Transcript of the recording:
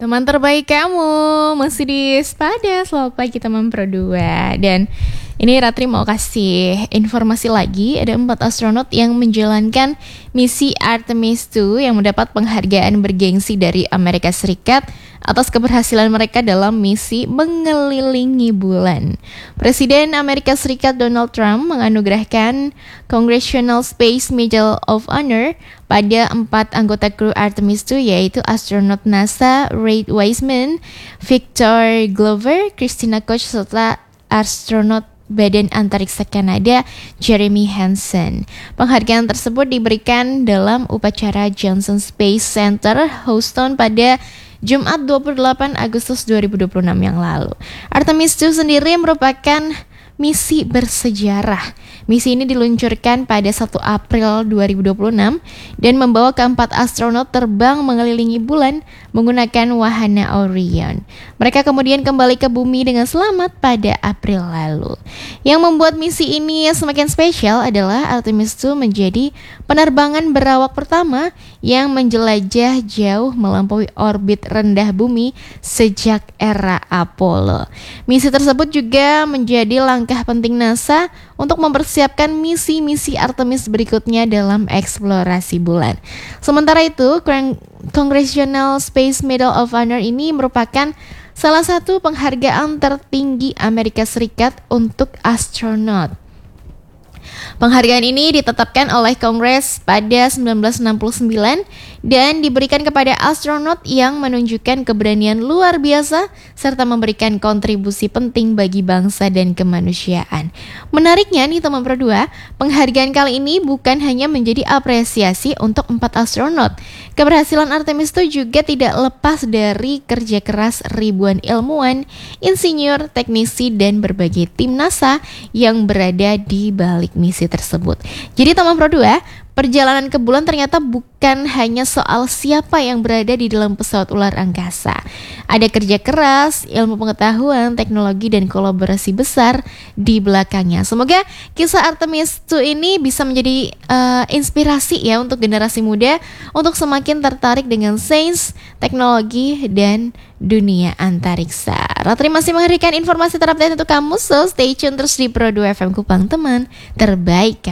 Teman terbaik kamu masih di Spada. Selamat pagi teman Pro 2. Dan ini Ratri mau kasih informasi lagi. Ada 4 astronot yang menjalankan misi Artemis II yang mendapat penghargaan bergengsi dari Amerika Serikat atas keberhasilan mereka dalam misi mengelilingi bulan. Presiden Amerika Serikat Donald Trump menganugerahkan Congressional Space Medal of Honor pada 4 anggota kru Artemis II, yaitu astronot NASA Ray Wiseman, Victor Glover, Christina Koch, serta astronot Badan Antariksa Kanada Jeremy Hansen. Penghargaan tersebut diberikan dalam upacara Johnson Space Center, Houston pada Jumat 28 Agustus 2026 yang lalu. Artemis II sendiri merupakan misi bersejarah. Misi ini diluncurkan pada 1 April 2026 dan membawa keempat astronot terbang mengelilingi bulan menggunakan wahana Orion. Mereka kemudian kembali ke bumi dengan selamat pada April lalu. Yang membuat misi ini semakin spesial adalah Artemis II menjadi penerbangan berawak pertama yang menjelajah jauh melampaui orbit rendah bumi sejak era Apollo. Misi tersebut juga menjadi langkah penting NASA untuk mempersiapkan misi-misi Artemis berikutnya dalam eksplorasi bulan. Sementara itu, Congressional Space Medal of Honor ini merupakan salah satu penghargaan tertinggi Amerika Serikat untuk astronot. Penghargaan ini ditetapkan oleh Kongres pada 1969 dan diberikan kepada astronot yang menunjukkan keberanian luar biasa serta memberikan kontribusi penting bagi bangsa dan kemanusiaan. Menariknya nih teman Pro 2, penghargaan kali ini bukan hanya menjadi apresiasi untuk 4 astronot. Keberhasilan Artemis II juga tidak lepas dari kerja keras ribuan ilmuwan, insinyur, teknisi, dan berbagai tim NASA yang berada di balik misi tersebut. Jadi teman Pro 2, perjalanan ke bulan ternyata bukan hanya soal siapa yang berada di dalam pesawat ular angkasa. Ada kerja keras, ilmu pengetahuan, teknologi, dan kolaborasi besar di belakangnya. Semoga kisah Artemis II ini bisa menjadi inspirasi ya untuk generasi muda untuk semakin tertarik dengan sains, teknologi, dan dunia antariksa. Ratri masih menghadirkan informasi terupdate untuk kamu, so stay tune terus di Pro 2 FM Kupang, teman terbaik kamu.